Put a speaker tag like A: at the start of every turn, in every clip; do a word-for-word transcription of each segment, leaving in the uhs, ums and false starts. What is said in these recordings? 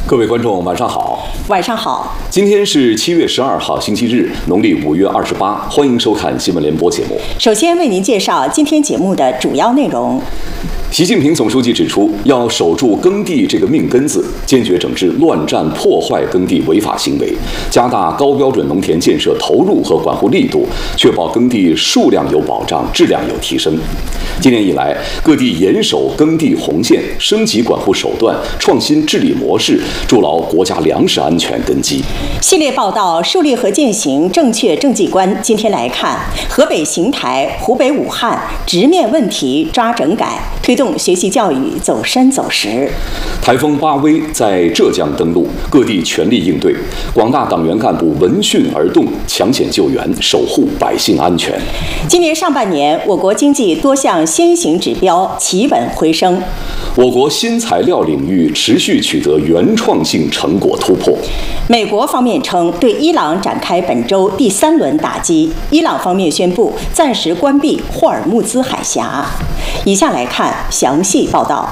A: 各位观众，晚上好。
B: 晚上好。
A: 今天是七月十二号，星期日，农历五月二十八。欢迎收看新闻联播节目。
B: 首先为您介绍今天节目的主要内容。
A: 习近平总书记指出，要守住耕地这个命根子，坚决整治乱占破坏耕地违法行为，加大高标准农田建设投入和管护力度，确保耕地数量有保障，质量有提升。今年以来，各地严守耕地红线，升级管护手段，创新治理模式，筑牢国家粮食安全根基。
B: 系列报道树立和践行正确政绩观。今天来看，河北邢台、湖北武汉直面问题抓整改，推动学习教育走深走实。
A: 台风巴威在浙江登陆，各地全力应对，广大党员干部闻讯而动，抢险救援，守护百姓安全。
B: 今年上半年，我国经济多项先行指标企稳回升，
A: 我国新材料领域持续取得原创性成果突破。
B: 美国方面称对伊朗展开本周第三轮打击，伊朗方面宣布暂时关闭霍尔木兹海峡。以下来看详细报道。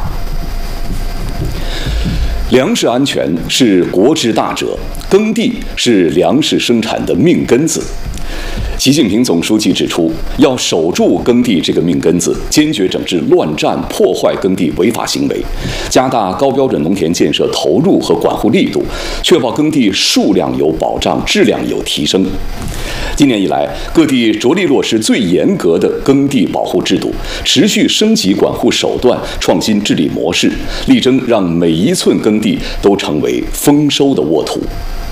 A: 粮食安全是国之大者，耕地是粮食生产的命根子。习近平总书记指出，要守住耕地这个命根子，坚决整治乱占破坏耕地违法行为，加大高标准农田建设投入和管护力度，确保耕地数量有保障，质量有提升。今年以来，各地着力落实最严格的耕地保护制度，持续升级管护手段，创新治理模式，力争让每一寸耕地都成为丰收的沃土。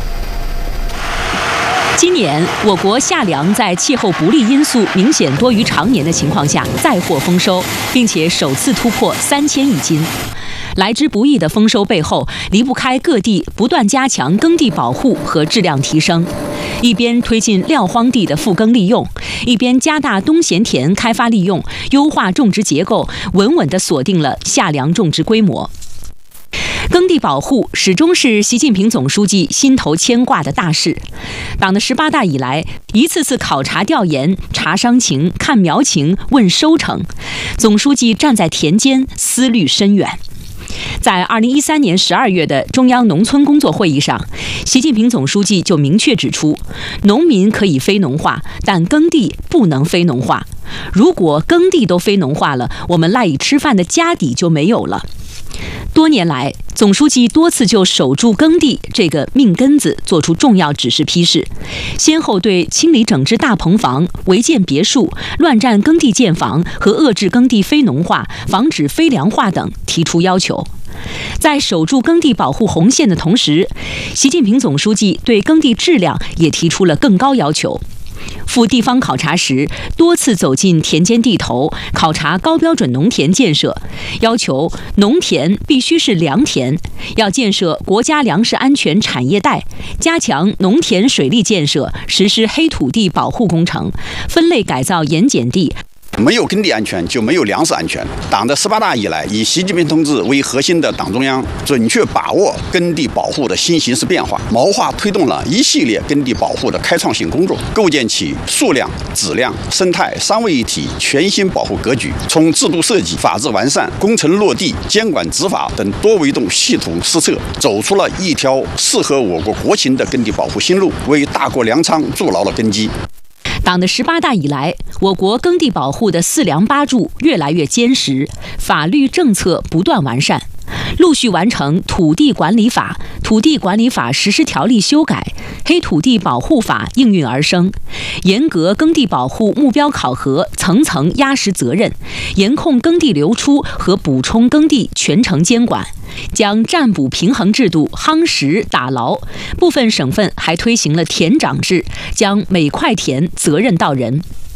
C: 今年，我国夏粮在气候不利因素明显多于常年的情况下，再获丰收，并且首次突破三千亿斤。来之不易的丰收背后，离不开各地不断加强耕地保护和质量提升，一边推进撂荒地的复耕利用，一边加大冬闲田开发利用，优化种植结构，稳稳地锁定了夏粮种植规模。耕地保护始终是习近平总书记心头牵挂的大事。党的十八大以来，一次次考察调研，查伤情、看苗情、问收成，总书记站在田间，思虑深远。在二零一三年十二月的中央农村工作会议上，习近平总书记就明确指出，农民可以非农化，但耕地不能非农化。如果耕地都非农化了，我们赖以吃饭的家底就没有了。多年来，总书记多次就守住耕地这个命根子作出重要指示批示，先后对清理整治大棚房、违建别墅、乱占耕地建房和遏制耕地非农化、防止非粮化等提出要求。在守住耕地保护红线的同时，习近平总书记对耕地质量也提出了更高要求。赴地方考察时，多次走进田间地头，考察高标准农田建设，要求农田必须是良田，要建设国家粮食安全产业带，加强农田水利建设，实施黑土地保护工程，分类改造盐碱地。
D: 没有耕地安全，就没有粮食安全。党的十八大以来，以习近平同志为核心的党中央准确把握耕地保护的新形势变化，谋划推动了一系列耕地保护的开创性工作，构建起数量、质量、生态三位一体全新保护格局。从制度设计、法制完善、工程落地、监管执法等多维度系统施策，走出了一条适合我国国情的耕地保护新路，为大国粮仓筑牢了根基。
C: 党的十八大以来，我国耕地保护的四梁八柱越来越坚实，法律政策不断完善，陆续完成《土地管理法》《土地管理法实施条例》修改，《黑土地保护法》应运而生，严格耕地保护目标考核，层层压实责任，严控耕地流出和补充耕地全程监管，将占补平衡制度夯实打牢。部分省份还推行了田长制，将每块田责任到人。